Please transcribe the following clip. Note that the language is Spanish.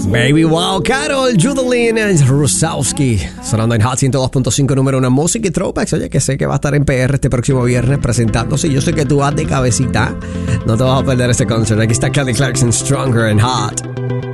Baby Wow, Karol, Judalyn Rusowski. Sonando en Hot 102.5, número 1 música y throwbacks. Oye, que sé que va a estar en PR este próximo viernes presentándose. Yo sé que tú vas de cabecita. No te vas a perder este concert. Aquí está Kelly Clarkson, Stronger and Hot.